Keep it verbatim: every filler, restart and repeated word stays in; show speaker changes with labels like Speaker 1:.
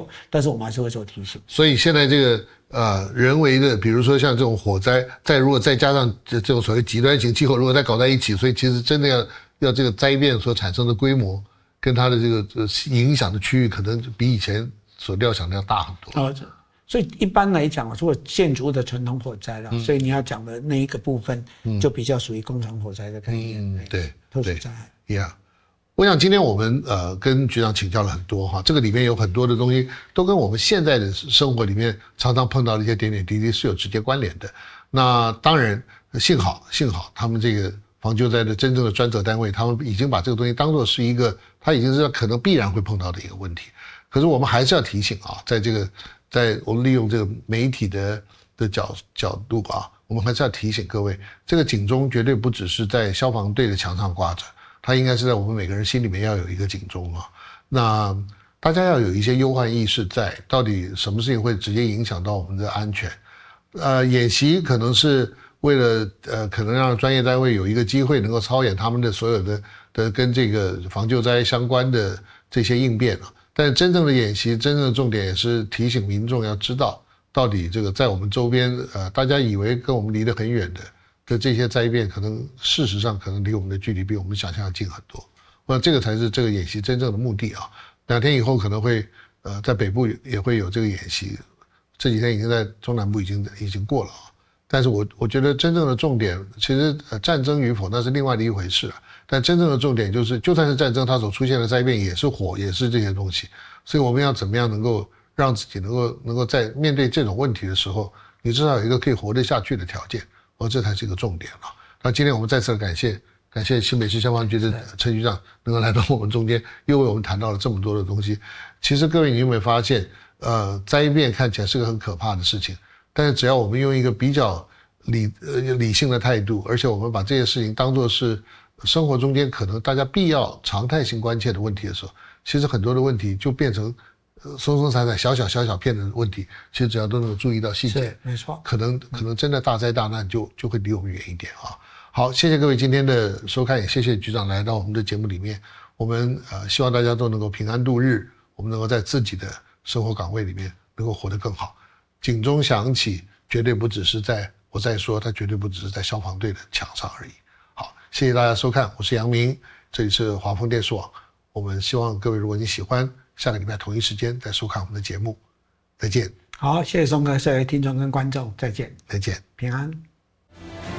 Speaker 1: 但是我们还是会做提醒。
Speaker 2: 所以现在这个呃人为的，比如说像这种火灾，再如果再加上这这种所谓极端型气候，如果再搞在一起，所以其实真的要要这个灾变所产生的规模跟它的这个这个影响的区域，可能比以前所料想的要大很多。
Speaker 1: 哦，所以一般来讲，如果建筑物的传统火灾了、嗯，所以你要讲的那一个部分，就比较属于工厂火灾的概念。
Speaker 2: 嗯，对，
Speaker 1: 特殊灾害。
Speaker 2: Yeah， 我想今天我们呃跟局长请教了很多哈，这个里面有很多的东西都跟我们现在的生活里面常常碰到的一些点点滴滴是有直接关联的。那当然，幸好幸好他们这个防救灾的真正的专责单位，他们已经把这个东西当作是一个，它已经是可能必然会碰到的一个问题。可是我们还是要提醒啊，在这个。在我们利用这个媒体的的角角度啊，我们还是要提醒各位，这个警钟绝对不只是在消防队的墙上挂着，它应该是在我们每个人心里面要有一个警钟啊。那大家要有一些忧患意识在，到底什么事情会直接影响到我们的安全？呃，演习可能是为了呃，可能让专业单位有一个机会能够操演他们的所有的的跟这个防救灾相关的这些应变啊。但真正的演习，真正的重点也是提醒民众要知道，到底这个在我们周边，呃，大家以为跟我们离得很远的的这些灾变，可能事实上可能离我们的距离比我们想象要近很多。那这个才是这个演习真正的目的啊。两天以后可能会，呃，在北部也会有这个演习，这几天已经在中南部已经已经过了啊。但是我我觉得真正的重点，其实呃战争与否那是另外的一回事啊。但真正的重点就是，就算是战争，它所出现的灾变也是火，也是这些东西。所以我们要怎么样能够让自己能够能够在面对这种问题的时候，你至少有一个可以活得下去的条件，哦，这才是一个重点了。那今天我们再次感谢感谢新北市消防局的陈局长能够来到我们中间，又为我们谈到了这么多的东西。其实各位你有没有发现，呃，灾变看起来是个很可怕的事情，但是只要我们用一个比较理呃理性的态度，而且我们把这些事情当作是生活中间可能大家必要常态性关切的问题的时候，其实很多的问题就变成松松散散小小小小片的问题，其实只要都能够注意到细节，
Speaker 1: 没错，
Speaker 2: 可能可能真的大灾大难就就会离我们远一点啊。好，谢谢各位今天的收看，也谢谢局长来到我们的节目里面。我们呃希望大家都能够平安度日，我们能够在自己的生活岗位里面能够活得更好。警钟响起，绝对不只是在我在说，它绝对不只是在消防队的墙上而已。好，谢谢大家收看，我是杨明，这里是华丰电视网。我们希望各位，如果你喜欢，下个礼拜同一时间再收看我们的节目。再见。
Speaker 1: 好，谢谢松哥，各位听众跟观众，再见。
Speaker 2: 再见，
Speaker 1: 平安。